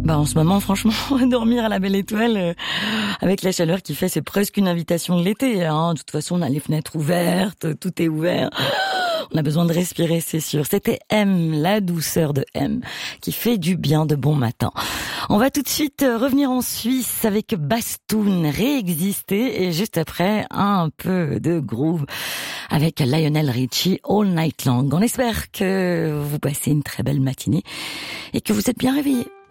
En ce moment, franchement, dormir à la belle étoile, avec la chaleur qui fait, c'est presque une invitation de l'été. Hein. De toute façon, on a les fenêtres ouvertes, tout est ouvert. On a besoin de respirer, c'est sûr. C'était M, la douceur de M, qui fait du bien de bon matin. On va tout de suite revenir en Suisse avec Bastoun, réexister, et juste après, un peu de groove avec Lionel Richie, All Night Long. On espère que vous passez une très belle matinée et que vous êtes bien réveillés.